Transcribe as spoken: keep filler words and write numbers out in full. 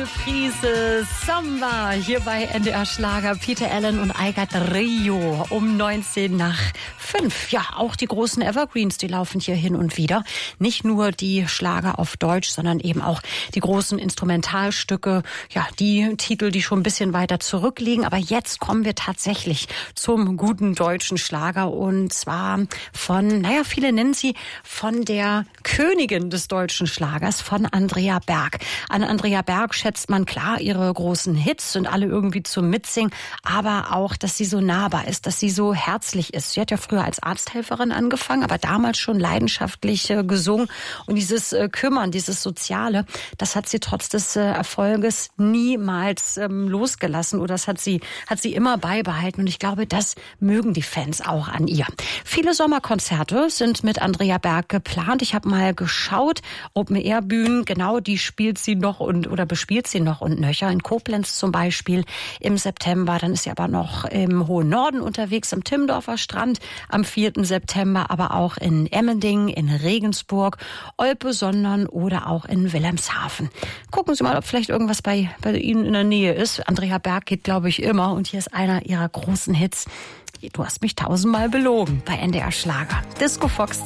Prise Samba hier bei N D R Schlager. Peter Allen und Aigard Rio um neunzehn nach fünf. Ja, auch die großen Evergreens, die laufen hier hin und wieder. Nicht nur die Schlager auf Deutsch, sondern eben auch die großen Instrumentalstücke. Ja, die Titel, die schon ein bisschen weiter zurückliegen. Aber jetzt kommen wir tatsächlich zum guten deutschen Schlager. Und zwar von, naja, viele nennen sie von der Königin des deutschen Schlagers, von Andrea Berg. An Andrea Berg schätzt man klar ihre großen Hits, sind alle irgendwie zum Mitsingen, aber auch, dass sie so nahbar ist, dass sie so herzlich ist. Sie hat ja früher als Arzthelferin angefangen, aber damals schon leidenschaftlich äh, gesungen. Und dieses äh, Kümmern, dieses Soziale, das hat sie trotz des äh, Erfolges niemals ähm, losgelassen oder das hat sie, hat sie immer beibehalten. Und ich glaube, das mögen die Fans auch an ihr. Viele Sommerkonzerte sind mit Andrea Berg geplant. Ich habe mal geschaut, Open-Air-Bühnen, genau, die spielt sie noch und oder bespielt sie noch und nöcher. In Koblenz zum Beispiel im September. Dann ist sie aber noch im hohen Norden unterwegs, am Timmendorfer Strand am vierten September, aber auch in Emmendingen, in Regensburg, Olpe, Sondern oder auch in Wilhelmshaven. Gucken Sie mal, ob vielleicht irgendwas bei, bei Ihnen in der Nähe ist. Andrea Berg geht, glaube ich, immer. Und hier ist einer ihrer großen Hits. Du hast mich tausendmal belogen bei N D R Schlager. Disco Fox.